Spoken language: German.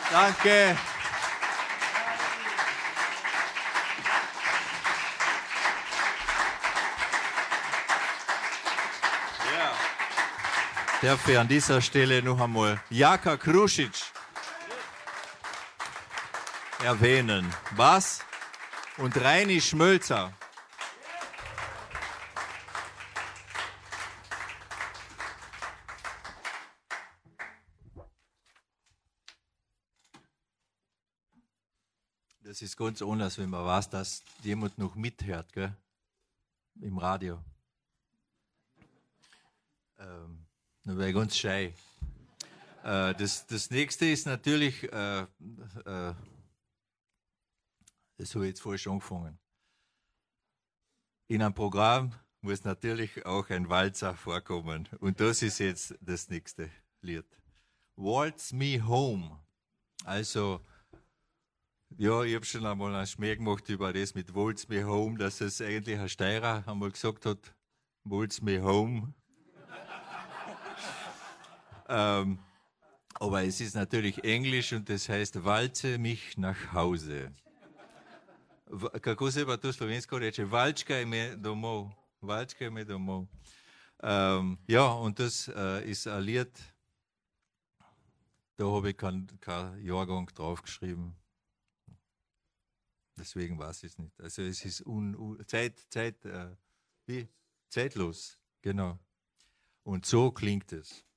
Danke. Ja. Darf ich an dieser Stelle noch einmal Jaka Krušić erwähnen. Bass und Reini Schmölzer. Das ist ganz anders, wenn man weiß, dass jemand noch mithört, gell? Im Radio. Da wäre ich ganz scheu. Das nächste ist natürlich, das habe ich jetzt falsch angefangen. In einem Programm muss natürlich auch ein Walzer vorkommen. Und das ist jetzt das nächste Lied. Waltz Me Home. Also, ja, ich habe schon einmal einen Schmäh gemacht über das mit Waltz Me Home, dass es eigentlich ein Steirer einmal gesagt hat, Waltz Me Home. Aber es ist natürlich Englisch und das heißt, walze mich nach Hause. Kako se pa to slovensko reče? Valčkaj me domov. Valčkaj me domov. Ja, und das ist ein Lied, da habe ich keinen Jahrgang draufgeschrieben. Deswegen weiß ich es nicht. Also es ist zeitlos, genau. Und so klingt es.